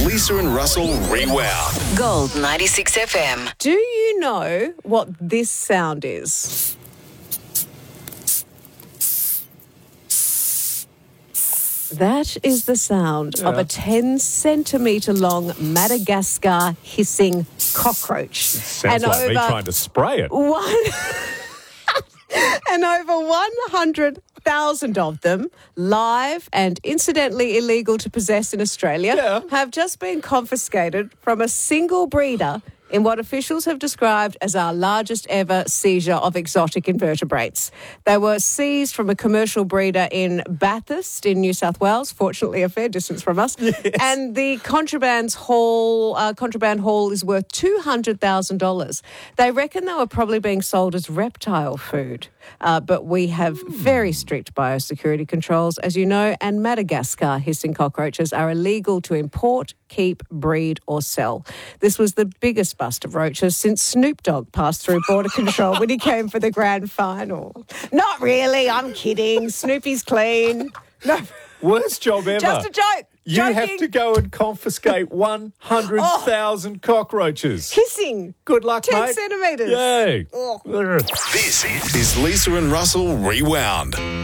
Lisa and Russell Rewound. Gold 96 FM. Do you know what this sound is? That is the sound of a 10-centimetre long Madagascar hissing cockroach. Sounds like me trying to spray it. And over 100,000 of them, live and incidentally illegal to possess in Australia, have just been confiscated from a single breeder in what officials have described as our largest ever seizure of exotic invertebrates. They were seized from a commercial breeder in Bathurst in New South Wales, fortunately a fair distance from us. Yes. And the contraband haul is worth $200,000. They reckon they were probably being sold as reptile food. But we have very strict biosecurity controls, as you know, and Madagascar hissing cockroaches are illegal to import, keep, breed or sell. This was the biggest bust of roaches since Snoop Dogg passed through border control when he came for the grand final. Not really, I'm kidding. Snoopy's clean. No. Worst job ever. Just a joke. You Joking. have to go and confiscate 100,000 cockroaches. Hissing. Good luck, 10 mate. centimetres. Yay. This is Lisa and Russell Rewound.